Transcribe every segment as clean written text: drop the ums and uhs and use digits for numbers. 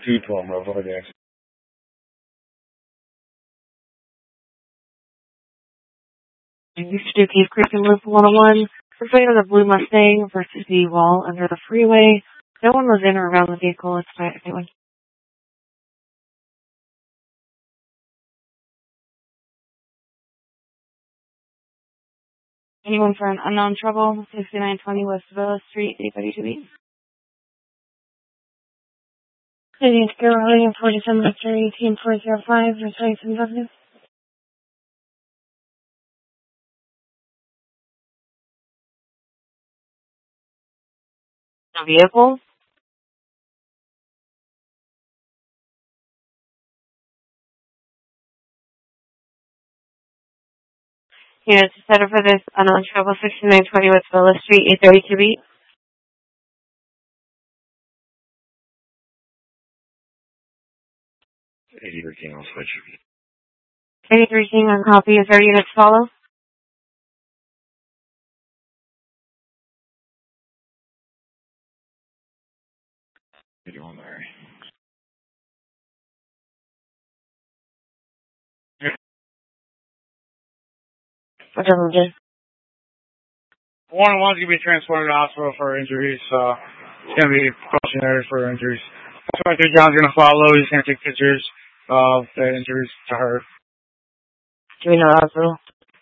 212 motherfucker gas. Used to do Cave Creek and Loop 101. Referring to the Blue Mustang versus the wall under the freeway. No one was in or around the vehicle. It's fine. Anyone? Anyone for an unknown trouble? 6920 West Villa Street, 832B. Heading to Carolina, 47 Victor 18405, returning to Avenue. A vehicle? Yeah, it's set up for this unknown trouble, 6920 West Villa Street, 832B. King, I'll switch. 83 King on copy. Is there units follow? What are you doing there? What doesn't do? 101's going to be transported to the hospital for injuries. It's going to be precautionary for injuries. 23 John's going to follow. He's going to take pictures of the injuries to her. Do we know the hospital?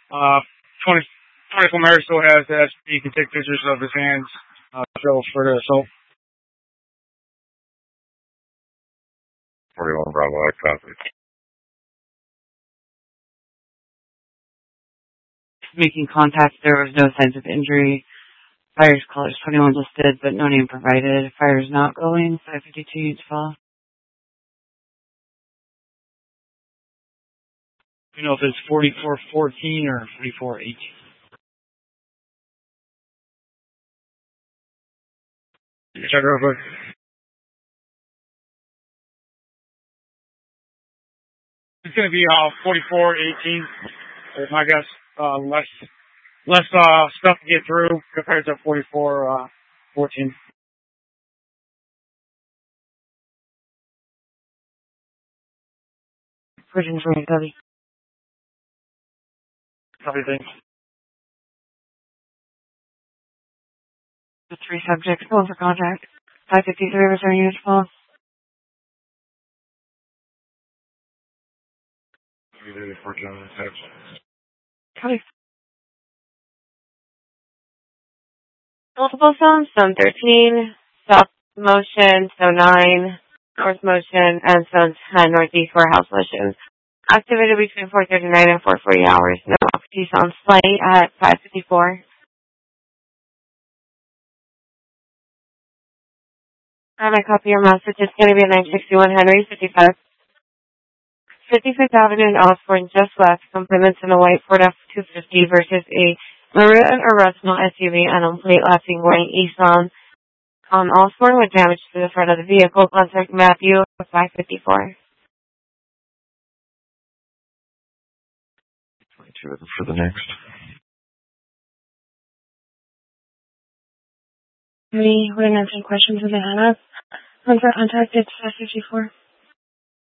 24 Mary still has that. He can take pictures of his hands. Show for the assault. 41 Bravo, I copy. Making contact, there was no signs of injury. Fire's colors 21 listed, but no name provided. Fire's not going. 552 units follow. You know if it's 4414 or 4418. Check real quick. It's going to be 4418. Is my guess. Less stuff to get through compared to 4414. Bridging from Covey. Copy, thanks. The 3 subjects going for contact. 553 return units follow. Copy. Multiple zones, zone 13, south motion, zone 9, north motion, and zone 10, northeast warehouse motion. Activated between 4:39 and 4:40 hours. No occupancies on site at 554. And I copy your message. It's going to be at 961 Henry, 55th Avenue in Osborne, just west. Compliments in a white Ford F-250 versus a maroon or Russell SUV and on plate lasting going east on Osborne with damage to the front of the vehicle. Contact Matthew 554. 22 for the next. Any questions with the Hannah? Contact, it's 554.